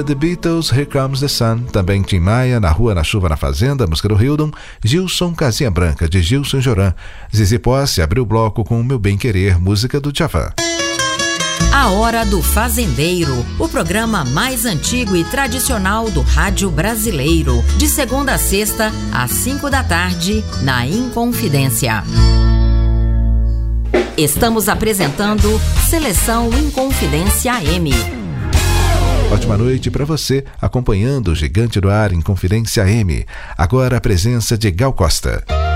The Beatles, Here Comes the Sun. Também Tim Maia, Na Rua, Na Chuva, Na Fazenda, música do Hildon. Gilson, Casinha Branca, de Gilson Joran. Zizi Posse abriu o bloco com Meu Bem Querer, música do Djavan. A Hora do Fazendeiro, o programa mais antigo e tradicional do rádio brasileiro. De segunda a sexta, às 5 da tarde, na Inconfidência. Estamos apresentando Seleção Inconfidência AM. Ótima noite para você, acompanhando o Gigante do Ar Inconfidência AM. Agora a presença de Gal Costa.